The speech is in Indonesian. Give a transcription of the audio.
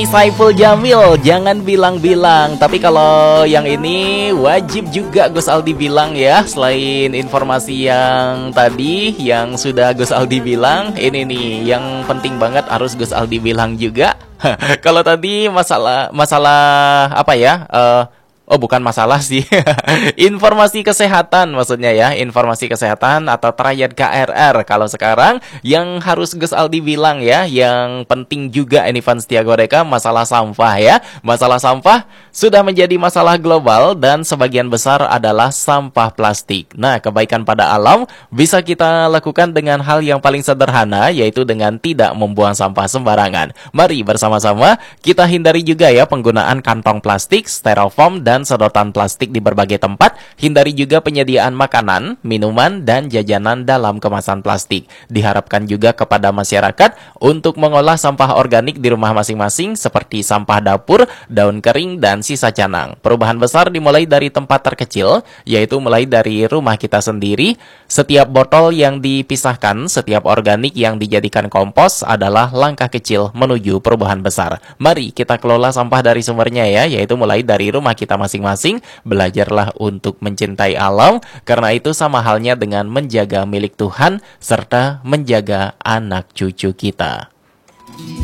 Saiful Jamil, jangan bilang-bilang. Tapi kalau yang ini wajib juga Gus Aldi bilang ya. Selain informasi yang tadi yang sudah Gus Aldi bilang, ini nih yang penting banget harus Gus Aldi bilang juga. Kalau tadi masalah apa ya? Oh, bukan masalah sih. Informasi kesehatan maksudnya ya. Informasi kesehatan atau triad KRR. Kalau sekarang yang harus Gus Aldi bilang ya, yang penting juga ini fans Tiagoreka, masalah sampah ya. Masalah sampah sudah menjadi masalah global dan sebagian besar adalah sampah plastik. Nah, kebaikan pada alam bisa kita lakukan dengan hal yang paling sederhana, yaitu dengan tidak membuang sampah sembarangan. Mari bersama-sama kita hindari juga ya penggunaan kantong plastik, styrofoam, dan sedotan plastik di berbagai tempat. Hindari juga penyediaan makanan, minuman, dan jajanan dalam kemasan plastik. Diharapkan juga kepada masyarakat untuk mengolah sampah organik di rumah masing-masing seperti sampah dapur, daun kering, dan sisa canang. Perubahan besar dimulai dari tempat terkecil, yaitu mulai dari rumah kita sendiri. Setiap botol yang dipisahkan, setiap organik yang dijadikan kompos adalah langkah kecil menuju perubahan besar. Mari kita kelola sampah dari sumbernya ya, yaitu mulai dari rumah kita masing-masing. Belajarlah untuk mencintai alam, karena itu sama halnya dengan menjaga milik Tuhan serta menjaga anak cucu kita.